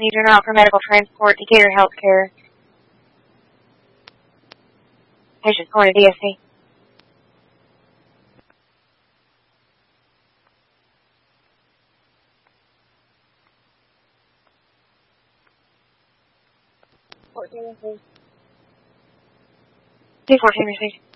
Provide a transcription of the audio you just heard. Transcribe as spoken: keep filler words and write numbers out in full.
Need your out for medical transport, Decatur Healthcare. Patient's going to D S C. fourteen received. D fourteen received.